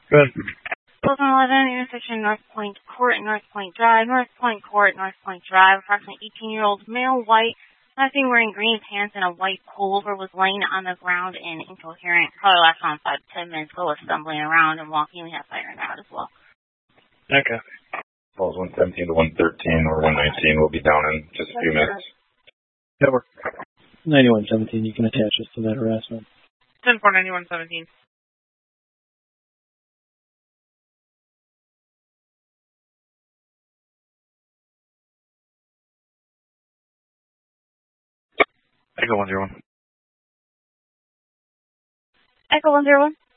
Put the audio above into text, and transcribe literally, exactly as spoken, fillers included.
Good. eleven eleven, intersection North Point Court and North Point Drive. North Point Court, North Point Drive. Approximately eighteen-year-old male, white, nothing, wearing green pants and a white pullover, was laying on the ground and incoherent. Probably last on five to ten minutes ago, was stumbling around and walking. We have siren out as well. Okay. Calls one seventeen to one thirteen or one nineteen will be down in just a few minutes. That works. ninety-one seventeen, you can attach us to that harassment. ten four ninety-one seventeen. Echo one zero one. Echo one zero one.